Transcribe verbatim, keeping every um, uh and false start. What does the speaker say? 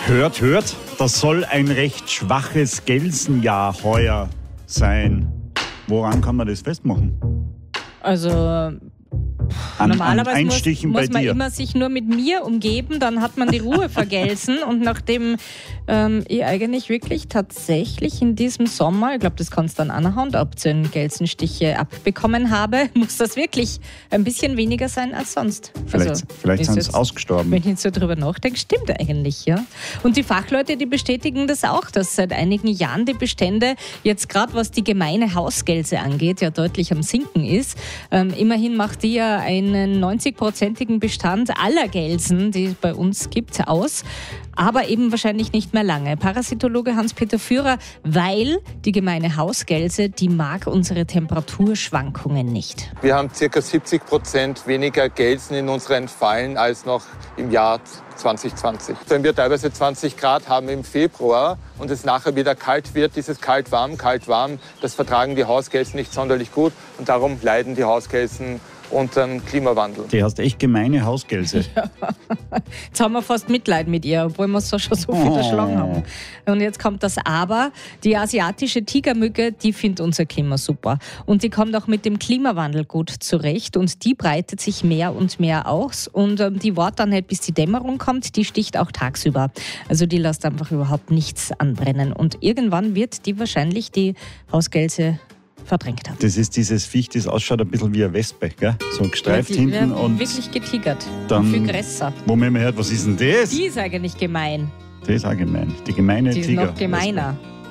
Hört, hört, das soll ein recht schwaches Gelsenjahr heuer sein. Woran kann man das festmachen? Also An, normalerweise an muss, Einstichen muss bei man dir. immer sich nur mit mir umgeben, dann hat man die Ruhe vergelsen. Und nachdem ähm, ich eigentlich wirklich tatsächlich in diesem Sommer, ich glaube, das kannst du an einer Hand abzählen, Gelsenstiche abbekommen habe, muss das wirklich ein bisschen weniger sein als sonst. Vielleicht, Also, vielleicht ist sind sie jetzt- ausgestorben. Wenn ich jetzt so drüber nachdenke, stimmt eigentlich, ja. Und die Fachleute, die bestätigen das auch, dass seit einigen Jahren die Bestände jetzt gerade, was die gemeine Hausgelse angeht, ja deutlich am Sinken ist. Ähm, immerhin macht die ja einen neunzig-prozentigen Bestand aller Gelsen, die es bei uns gibt, aus. Aber eben wahrscheinlich nicht mehr lange. Parasitologe Hans-Peter Führer, weil die gemeine Hausgelse, die mag unsere Temperaturschwankungen nicht. Wir haben ca. siebzig Prozent weniger Gelsen in unseren Fallen als noch im Jahr zwanzig zwanzig. Wenn wir teilweise zwanzig Grad haben im Februar und es nachher wieder kalt wird, dieses kalt-warm, kalt-warm, das vertragen die Hausgelsen nicht sonderlich gut und darum leiden die Hausgelsen unter dem Klimawandel. Die hast echt gemeine Hausgelse. Jetzt haben wir fast Mitleid mit ihr, obwohl wir es so schon so viel Oh. verschlagen haben. Und jetzt kommt das Aber. Die asiatische Tigermücke, die findet unser Klima super. Und die kommt auch mit dem Klimawandel gut zurecht. Und die breitet sich mehr und mehr aus. Und ähm, die wartet dann nicht, bis die Dämmerung kommt. Die sticht auch tagsüber. Also die lässt einfach überhaupt nichts anbrennen. Und irgendwann wird die wahrscheinlich die Hausgelse verdrängt haben. Das ist dieses Viech, das ausschaut ein bisschen wie eine Wespe, gell? So gestreift die hinten werden und wirklich getigert. dann- Viel größer. wo man immer hört, was ist denn das? Die ist eigentlich gemein. Das ist auch gemein. Die gemeine Die ist Tiger. noch gemeiner.